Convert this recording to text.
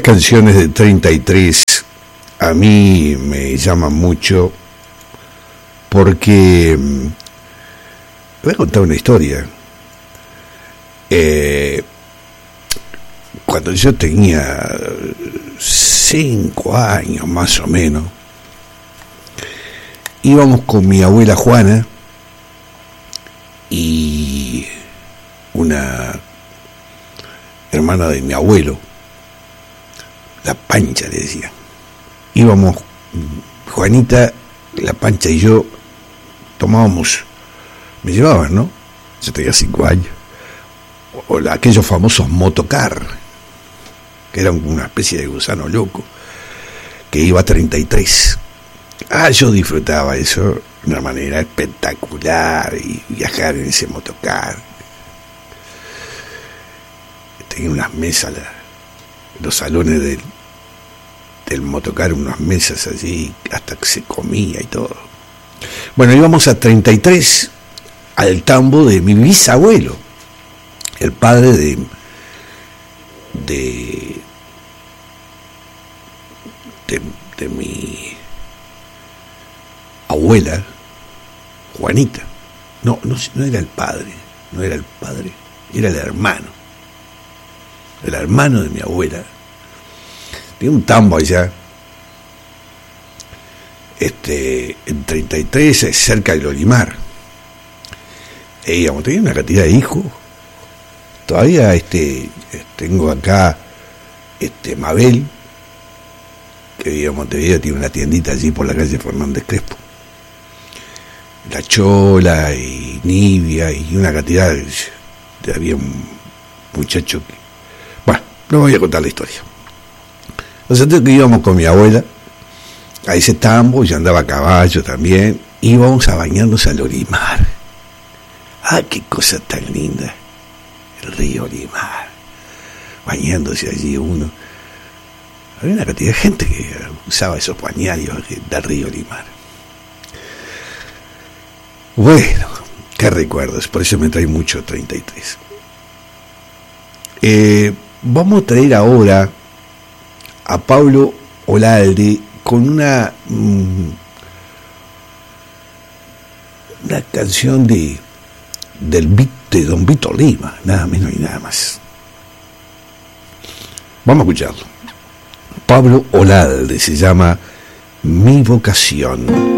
canciones de 33 a mí me llaman mucho porque voy a contar una historia. Cuando yo tenía 5 años más o menos, íbamos con mi abuela Juana y una hermana de mi abuelo, la Pancha le decían. Íbamos, Juanita, la Pancha y yo tomábamos, me llevaban, ¿no? Yo tenía 5 años, o aquellos famosos motocar, que eran una especie de gusano loco, que iba a 33. Yo disfrutaba eso de una manera espectacular, y viajar en ese motocar. Tenía unas mesas, los salones del motocar, unas mesas allí, hasta que se comía y todo. Bueno, íbamos a 33, al tambo de mi bisabuelo, el padre de mi abuela, Juanita. No era el padre, era el hermano de mi abuela. Tenía un tambo allá, en 33, cerca del Olimar. Tenía una cantidad de hijos. Todavía tengo acá Mabel, que vive en Montevideo, tiene una tiendita allí por la calle Fernández Crespo. La Chola y Nivia y una cantidad había un muchacho que... Bueno, no voy a contar la historia. Nosotros que íbamos con mi abuela a ese tambo, y andaba a caballo también, íbamos a bañarnos al Olimar. Qué cosa tan linda, el río Olimar, bañándose allí uno. Había una cantidad de gente que usaba esos bañarios del río Olimar. Bueno, qué recuerdos, por eso me trae mucho 33. Vamos a traer ahora a Pablo Olalde con una canción de Don Vito Lima, nada menos y nada más. Vamos a escucharlo. Pablo Olalde, se llama Mi Vocación.